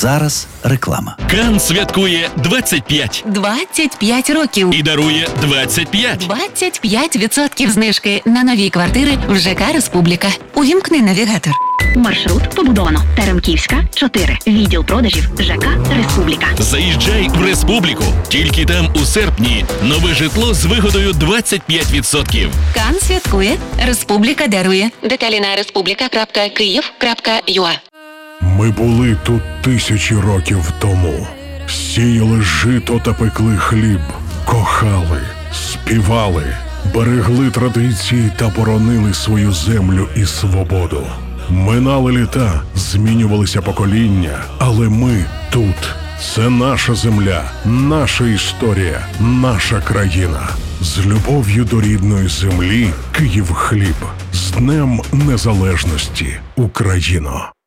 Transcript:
зараз реклама. Кан святкує 25 років. і дарує 25. 25% знижки на нові квартири в ЖК «Республіка». Увімкни навігатор. Маршрут побудовано. Теремківська, 4. Відділ продажів ЖК «Республіка». Заїжджай в Республіку. Тільки там у серпні нове житло з вигодою 25%. Кан святкує, «Республіка» дарує. Деталі на respublika.kyiv.ua. Ми були тут 1000 років тому. Сіяли жито та пекли хліб, кохали, співали, берегли традиції та боронили свою землю і свободу. Минали літа, змінювалися покоління, але ми тут. Це наша земля, наша історія, наша країна. З любов'ю до рідної землі, Київхліб. З Днем Незалежності, Україно!